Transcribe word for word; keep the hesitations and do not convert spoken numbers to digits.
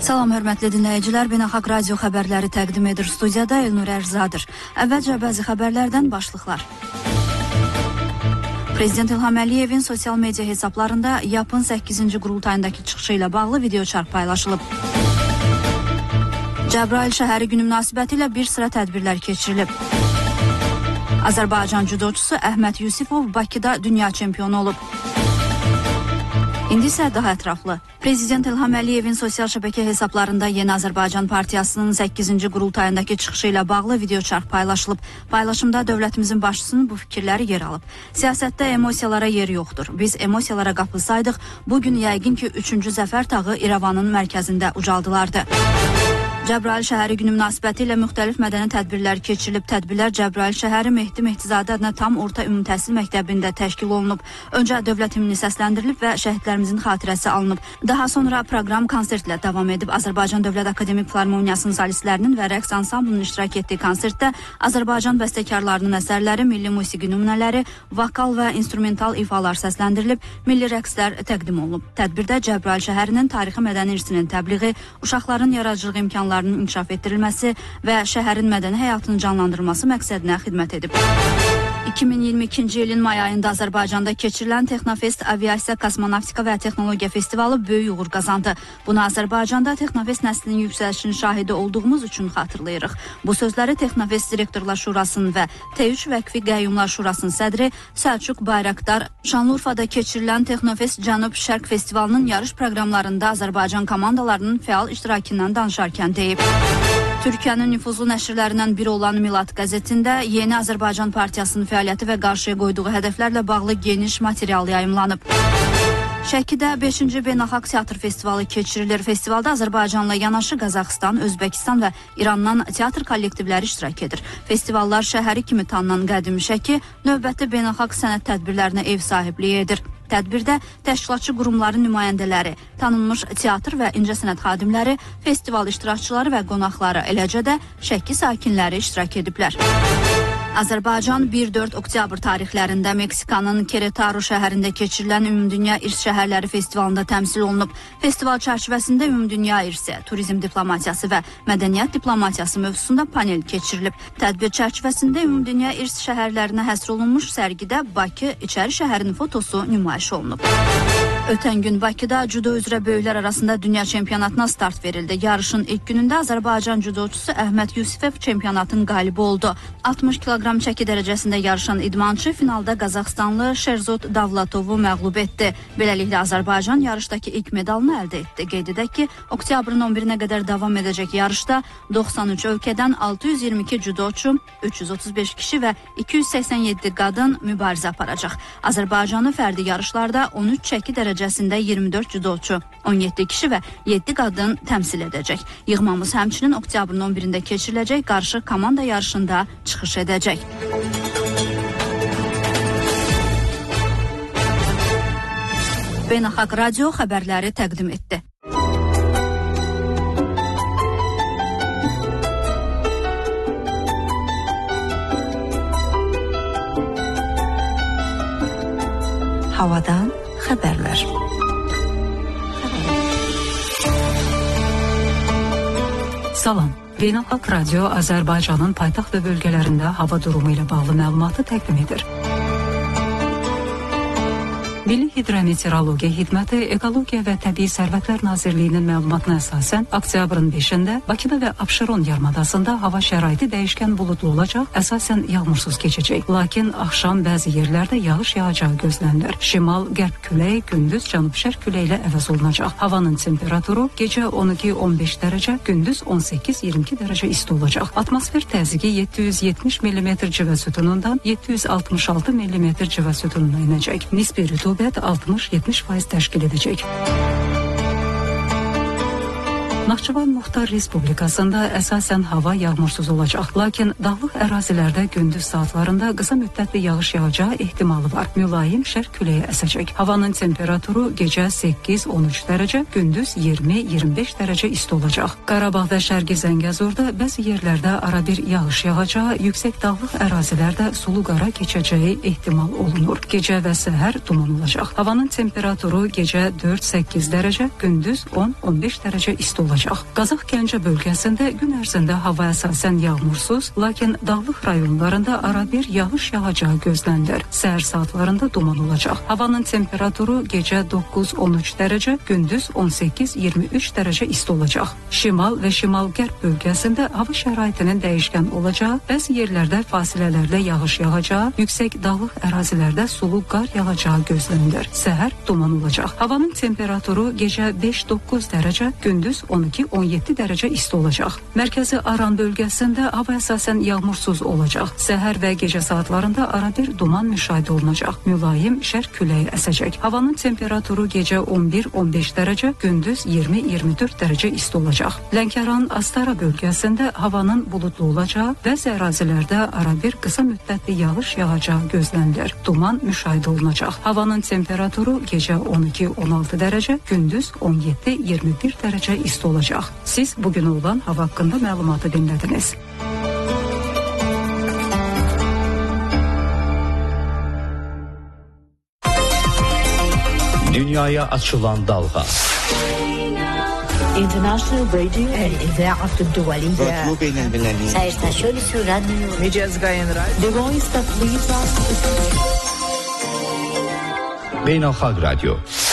Salam hörmətli dinləyicilər, Beynəlxalq Radio xəbərləri təqdim edir. Studiyada Elnur Ərzadır. Əvvəlcə bəzi xəbərlərdən başlıqlar. Prezident İlham Əliyevin sosial media hesablarında YAP-ın səkkizinci qurultayındakı çıxışı ilə bağlı videoçarx paylaşılıb. Cəbrayıl şəhəri günü münasibətilə bir sıra tədbirlər keçirilib. Azərbaycan judoçusu Əhməd Yusifov Bakıda dünya çempionu olub. İndi isə daha ətraflı. Prezident İlham Əliyevin sosial şəbəkə hesablarında Yeni Azərbaycan Partiyasının səkkizinci qurultayındakı çıxışı ilə bağlı videoçarx paylaşılıb. Paylaşımda dövlətimizin başçısının bu fikirləri yer alıb. Siyasətdə emosiyalara yer yoxdur. Biz emosiyalara qapılsaydıq, bugün yəqin ki, üçüncü zəfər tağı İrəvanın mərkəzində ucaldılardı. Cəbrayıl şəhəri günü münasibətilə müxtəlif mədəni tədbirlər keçirilib. Tədbirlər Cəbrayıl şəhəri Mehdi Mehdizadə adına tam orta ümumi təhsil məktəbində təşkil olunub. Öncə dövlət himni səsləndirilib və şəhidlərimizin xatirəsi alınıb. Daha sonra proqram konsertlə davam edib. Azərbaycan Dövlət Akademik Filarmoniyasının solistlərinin və rəqs ansamblının iştirak etdiyi konsertdə Azərbaycan bəstəkarlarının əsərləri, milli musiqi nümunələri, vokal və instrumental ifalar səsləndirilib, milli rəqslər təqdim olunub. Tədbirdə Cəbrayıl şəhərinin tarixi mədəni irsinin təbliği, uşaqların yaradıcılıq imkanları inkişaf etdirilməsi və şəhərin mədəni həyatının canlandırılması məqsədinə xidmət edib. iki min iyirmi ikinci ilin may ayında Azərbaycanda keçirilən Texnofest Aviasiya, Kosmonavtika və Texnologiya Festivalı böyük uğur qazandı. Bunu Azərbaycanda Texnofest nəslinin yüksəlişinin şahidi olduğumuz üçün xatırlayırıq. Bu sözləri Texnofest Direktorlar Şurasının və T üç Vəqfi Qəyyumlar Şurasının sədri Səlcuq Bayraqdar Şanlıurfada keçirilən Texnofest Cənub-Şərq Festivalının yarış proqramlarında Azərbaycan komandalarının fəal iştirakından danışarkən deyib. Türkiyənin nüfuzlu nəşrlərindən biri olan Milad qəzetində Yeni Azərbaycan Partiyasının fəaliyyəti və qarşıya qoyduğu hədəflərlə bağlı geniş material yayımlanıb. Şəkidə beşinci Beynəlxalq Teatr Festivalı keçirilir. Festivalda Azərbaycanla yanaşı Qazaxıstan, Özbəkistan və İrandan teatr kollektivləri iştirak edir. Festivallar şəhəri kimi tanınan qədim Şəki növbəti beynəlxalq sənət tədbirlərinə ev sahibliyi edir. Tədbirdə təşkilatçı qurumların nümayəndələri, tanınmış teatr və incəsənət xadimləri, festival iştirakçıları və qonaqları, eləcə də Şəki sakinləri iştirak ediblər. Azərbaycan bir dörd oktyabr tarixlərində Meksikanın Querétaro şəhərində keçirilən Ümumdünya İrs Şəhərləri Festivalında təmsil olunub. Festival çərçivəsində Ümumdünya İrsi, turizm diplomatiyası və mədəniyyət diplomatiyası mövzusunda panel keçirilib. Tədbir çərçivəsində Ümumdünya İrs şəhərlərinə həsr olunmuş sərgidə Bakı İçəri şəhərinin fotosu nümayiş olunub. Ötən gün Bakıda judo üzrə böyüklər arasında dünya çempionatına start verildi. Yarışın ilk günündə Azərbaycan judoçusu Əhməd Yusifov çempionatın qalibi oldu. altmış kiloqram çəki dərəcəsində yarışan idmançı finalda Qazaxstanlı Sherzod Davlatovu məğlub etdi. Beləliklə Azərbaycan yarışdakı ilk medalını əldə etdi. Qeyd edək ki, oktyabrın on birinə qədər davam edəcək yarışda doxsan üç ölkədən altı yüz iyirmi iki judoçu, üç yüz otuz beş kişi və iki yüz səksən yeddi qadın mübarizə aparacaq. Azərbaycanı fərdi yarışlarda on üç çəki dərəcəsində iyirmi dörd judoçu, on yeddi kişi və yeddi qadın təmsil edəcək. Yığmamız həmçinin oktyabrın on birində keçiriləcək qarışıq komanda yarışında çıxış edəcək. Beynəlxalq Radio xəbərləri təqdim etdi. Havadan xəbərlər. Salam. Beynəlxalq Radio Azərbaycanın paytaxt və bölgələrində hava durumu ilə bağlı məlumatı təqdim edir. Milli Hidrometeorologiya Xidməti Ekologiya və Təbii Sərvətlər Nazirliyinin məlumatına əsasən oktyabrın beşində Bakıda və Abşeron yarımadasında hava şəraiti dəyişkən buludlu olacaq, əsasən yağmursuz keçəcək. Lakin axşam bəzi yerlərdə yağış yağacağı gözlənilir. Şimal-qərb küləyi gündüz cənub-şərq küləyi ilə əvəz olunacaq. Havanın temperaturu gecə on iki on beş dərəcə, gündüz on səkkiz iyirmi iki dərəcə isti olacaq. Atmosfer təzyiqi yeddi yüz yetmiş millimetr civə sütunundan yeddi yüz altmış altı millimetr civə sütununa enəcək. Nisbi rütubət altmış yetmiş faiz təşkil edəcək. Naxçıvan Muxtar Respublikasında əsasən hava yağmursuz olacaq, lakin dağlıq ərazilərdə gündüz saatlarında qısa müddətli yağış yağacağı ehtimalı var. Mülayim şərq küləyi əsəcək. Havanın temperaturu gecə səkkiz on üç dərəcə, gündüz iyirmi iyirmi beş dərəcə isti olacaq. Qarabağ və Şərqi Zəngəzurda bəzi yerlərdə arabir yağış yağacağı, yüksək dağlıq ərazilərdə sulu qara keçəcəyi ehtimal olunur. Gecə və səhər duman olacaq. Havanın temperaturu gecə dörd səkkiz dərəcə, gündüz on on beş dərəcə isti olacaq. olacaq. Qazax Gəncə bölgəsində gün ərzində hava əsasən yağmursuz, lakin dağlıq rayonlarında arabir yağış yağacağı gözlənilir. Səhər saatlarında duman olacaq. Havanın temperaturu gecə doqquz on üç dərəcə, gündüz on səkkiz iyirmi üç dərəcə isti olacaq. Şimal və şimal-qərb bölgəsində hava şəraitinin dəyişkən olacağı, bəzi yerlərdə fasilələrlə yağış yağacağı, yüksək dağlıq ərazilərdə sulu qar yağacağı gözlənilir. Səhər duman olacaq. Havanın temperaturu gecə beş doqquz dərəcə, gündüz on iki on yeddi dərəcə isti olacaq. Mərkəzi Aran bölgəsində hava əsasən yağmursuz olacaq. Səhər və gecə saatlarında arabir duman müşahidə olunacaq. Mülayim şərq küləyi əsəcək. Havanın temperaturu gecə on bir on beş dərəcə, gündüz iyirmi iyirmi dörd dərəcə isti olacaq. Lənkəran Astara bölgəsində havanın buludlu olacağı, bəzi ərazilərdə arabir qısa müddətli yağış yağacağı gözlənilir. Duman müşahidə olunacaq. Havanın temperaturu gecə on iki on altı dərəcə, gündüz on yeddi iyirmi bir dərəcə isti olacaq. Siz bugün olan hava haqqında məlumatı dinlədiniz. Dünyaya açılan dalga. International Radio الإذاعة الدولية راديو بين المللي سيستشعر راديو مجازگاین رادیو The Voice of Lisa Beynelxalq Radio.